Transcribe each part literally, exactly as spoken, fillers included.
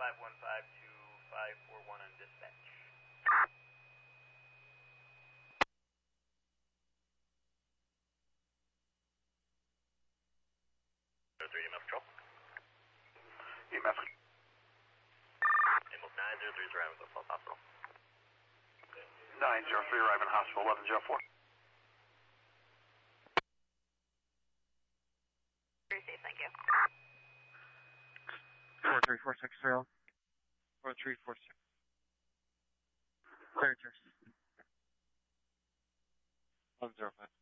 five one five two five four one on dispatch. three E M F control. E M F. Ambulance nine zero three is arriving at the Falls Hospital. nine zero three arriving at hospital, eleven zero four. Very safe, thank you. four three four six zero. four three four six. Clear check. eleven zero five.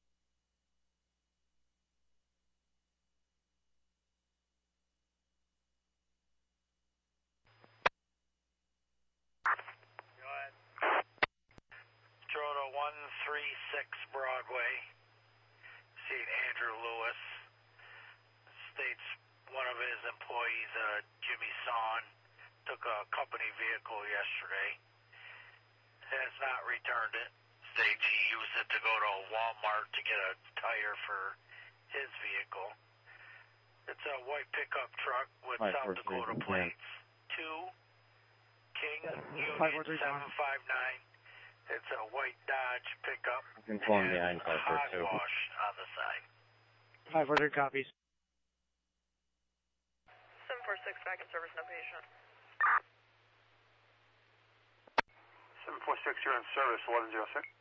Go ahead. Stroda one three six Broadway. Saint Andrew Lewis. States one of his employees, uh, Jimmy Son, took a company vehicle yesterday. Has not returned it. States he used it to go to Walmart to get a tire for his vehicle. It's a white pickup truck with Five, South four, Dakota three, plates. Two King Five, four, Union three, seven five nine. It's a white Dodge pickup. I'm pulling and behind five four two. hogwash on the side. five four three copies. seven four six, back in service, no patient. seven four six, you're in service, eleven zero six.